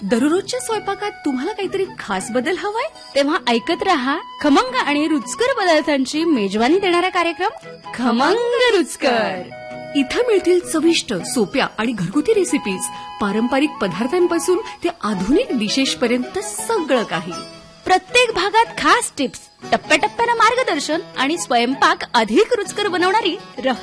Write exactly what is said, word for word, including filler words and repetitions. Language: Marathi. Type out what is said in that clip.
दररोजच्या स्वयंपाकात तुम्हाला काहीतरी खास बदल हवाय? तेव्हा ऐकत रहा खमंग आणि रुचकर पदार्थांची मेजवानी देणारा कार्यक्रम खमंग रुचकर. इथं मिळतील चविष्ट, सोप्या आणि घरगुती रेसिपीज, पारंपरिक पदार्थांपासून ते आधुनिक डिशेस पर्यंत सगळं काही. प्रत्येक भागात खास टिप्स, टप्प्याटप्प्यानं मार्गदर्शन आणि स्वयंपाक अधिक रुचकर बनवणारी